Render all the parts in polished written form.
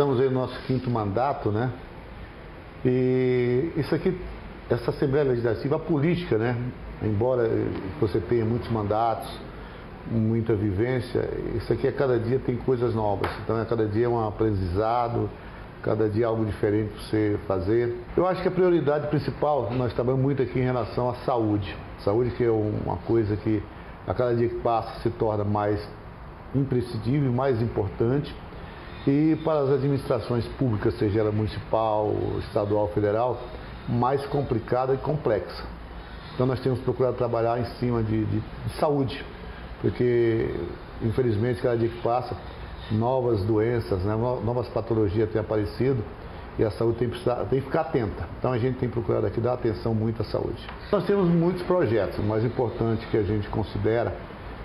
estamos aí no nosso 5º mandato, né? E isso aqui, essa Assembleia Legislativa, a política, né? Embora você tenha muitos mandatos, muita vivência, isso aqui a cada dia tem coisas novas. Então, a cada dia é um aprendizado, cada dia é algo diferente para você fazer. Eu acho que a prioridade principal, nós trabalhamos muito aqui em relação à saúde. Saúde que é uma coisa que a cada dia que passa se torna mais imprescindível, mais importante. E para as administrações públicas, seja ela municipal, estadual, federal, mais complicada e complexa. Então nós temos procurado trabalhar em cima de saúde, porque infelizmente cada dia que passa, novas doenças, né, novas patologias têm aparecido e a saúde tem que ficar atenta. Então a gente tem procurado aqui dar atenção muito à saúde. Nós temos muitos projetos, o mais importante que a gente considera,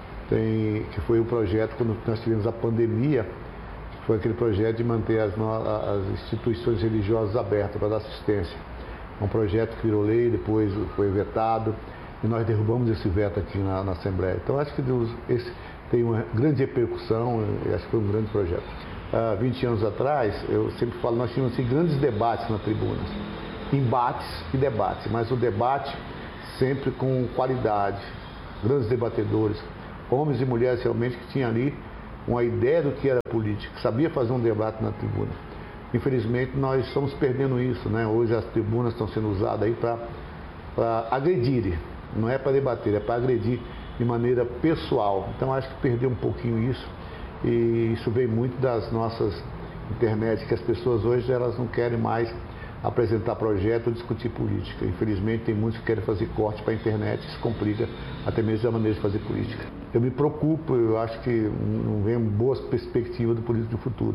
que foi o projeto quando nós tivemos a pandemia, foi aquele projeto de manter as instituições religiosas abertas para dar assistência. É um projeto que virou lei, depois foi vetado, e nós derrubamos esse veto aqui na Assembleia. Então, acho que esse tem uma grande repercussão, e acho que foi um grande projeto. Há 20 anos atrás, eu sempre falo, nós tínhamos assim, grandes debates na tribuna, embates e debates, mas o debate sempre com qualidade, grandes debatedores, homens e mulheres realmente que tinham ali uma ideia do que era política, sabia fazer um debate na tribuna. Infelizmente, nós estamos perdendo isso, né? Hoje as tribunas estão sendo usadas aí para agredir, não é para debater, é para agredir de maneira pessoal. Então, acho que perdeu um pouquinho isso, e isso vem muito das nossas internet, que as pessoas hoje elas não querem mais apresentar projeto ou discutir política. Infelizmente, tem muitos que querem fazer corte para a internet, isso complica até mesmo a maneira de fazer política. Eu me preocupo, eu acho que não vem boas perspectivas do político do futuro.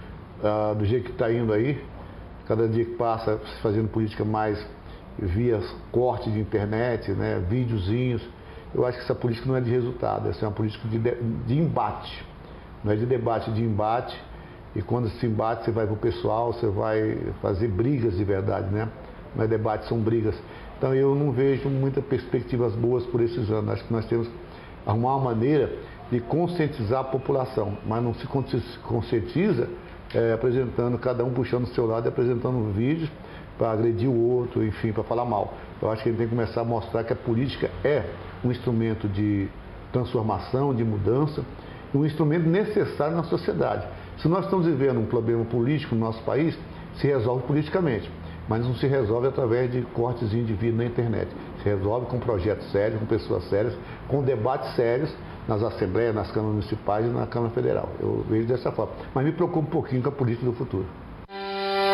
Do jeito que está indo aí, cada dia que passa fazendo política mais via corte de internet, né, videozinhos, eu acho que essa política não é de resultado, essa é uma política de embate, não é de debate, de embate. E quando se embate, você vai para o pessoal, você vai fazer brigas de verdade, né? Não é debate, são brigas. Então eu não vejo muitas perspectivas boas por esses anos. Acho que nós temos que arrumar uma maneira de conscientizar a população, mas não se conscientiza apresentando, cada um puxando o seu lado e apresentando vídeos para agredir o outro, enfim, para falar mal. Eu acho que a gente tem que começar a mostrar que a política é um instrumento de transformação, de mudança, um instrumento necessário na sociedade. Se nós estamos vivendo um problema político no nosso país, se resolve politicamente, mas não se resolve através de cortes de vídeo na internet. Se resolve com projetos sérios, com pessoas sérias, com debates sérios nas assembleias, nas câmaras municipais e na Câmara Federal. Eu vejo dessa forma. Mas me preocupo um pouquinho com a política do futuro.